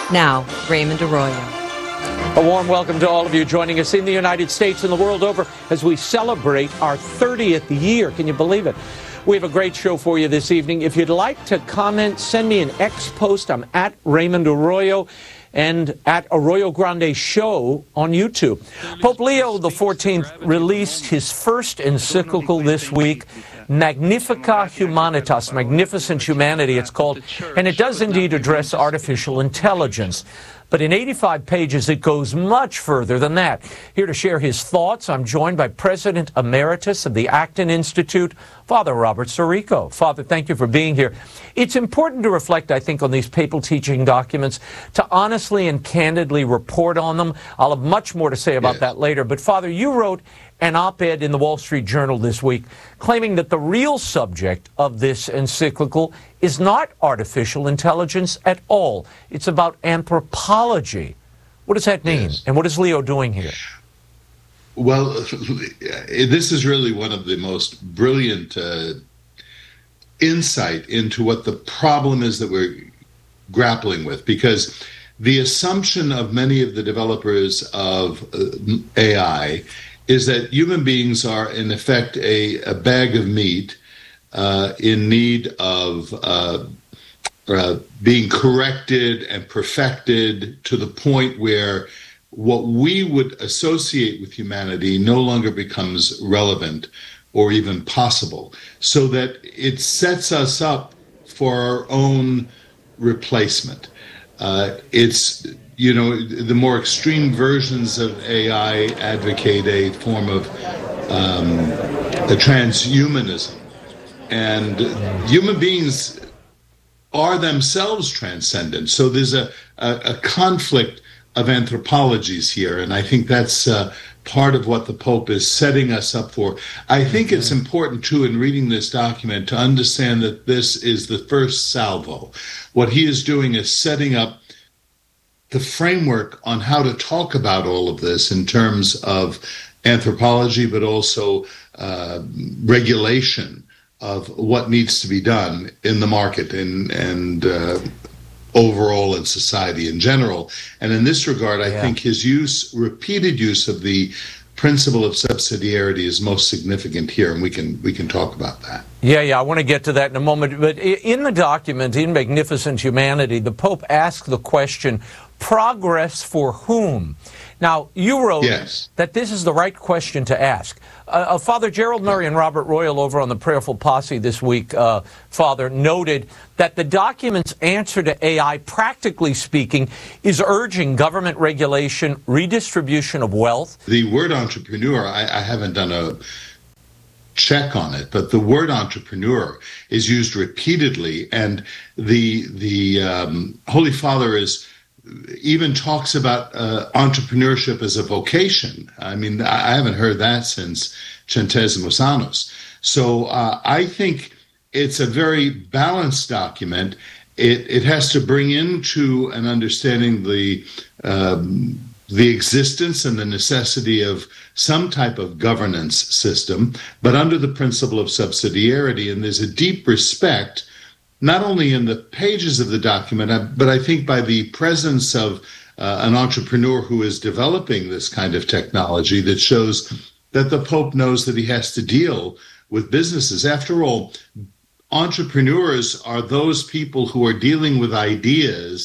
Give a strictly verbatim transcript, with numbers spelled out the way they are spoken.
Now, Raymond Arroyo. A warm welcome to all of you joining us in the United States and the world over as we celebrate our thirtieth year. Can you believe it? We have a great show for you this evening. If you'd like to comment, send me an X post. I'm at Raymond Arroyo and at Arroyo Grande Show on YouTube. Pope Leo the fourteenth released his first encyclical this week, Magnificat Humanitas, Magnificent Humanity, it's called, and it does indeed address artificial intelligence. But in eighty-five pages, it goes much further than that. Here to share his thoughts, I'm joined by President Emeritus of the Acton Institute, Father Robert Sirico. Father, thank you for being here. It's important to reflect, I think, on these papal teaching documents, to honestly and candidly report on them. I'll have much more to say about yes. that later. But, Father, you wrote an op-ed in the Wall Street Journal this week claiming that the real subject of this encyclical is not artificial intelligence at all. It's about anthropology. What does that mean? Yes. And what is Leo doing here? Well, this is really one of the most brilliant uh, insight into what the problem is that we're grappling with, because the assumption of many of the developers of uh, A I is that human beings are, in effect, a, a bag of meat uh, in need of uh, uh, being corrected and perfected to the point where what we would associate with humanity no longer becomes relevant or even possible, so that it sets us up for our own replacement. Uh, it's You know, the more extreme versions of A I advocate a form of um, a transhumanism. And human beings are themselves transcendent. So there's a, a, a conflict of anthropologies here. And I think that's uh, part of what the Pope is setting us up for. I think it's important, too, in reading this document to understand that this is the first salvo. What he is doing is setting up the framework on how to talk about all of this in terms of anthropology, but also uh, regulation of what needs to be done in the market and, and uh, overall in society in general. And in this regard, I yeah. think his use, repeated use of the principle of subsidiarity is most significant here, and we can we can talk about that. Yeah, yeah, I want to get to that in a moment. But in the document, in Magnificent Humanity, the Pope asked the question, progress for whom? Now, you wrote yes. that this is the right question to ask. Uh, uh, Father Gerald Murray and Robert Royal over on the Prayerful Posse this week, uh, Father, noted that the document's answer to A I, practically speaking, is urging government regulation, redistribution of wealth. The word entrepreneur, I, I haven't done a check on it, but the word entrepreneur is used repeatedly, and the, the um, Holy Father is even talks about uh, entrepreneurship as a vocation. I mean, I haven't heard that since Centesimus Annus. So uh, I think it's a very balanced document. It, it has to bring into an understanding the um, the existence and the necessity of some type of governance system, but under the principle of subsidiarity. And there's a deep respect, not only in the pages of the document, but I think by the presence of uh, an entrepreneur who is developing this kind of technology, that shows that the Pope knows that he has to deal with businesses. After all, entrepreneurs are those people who are dealing with ideas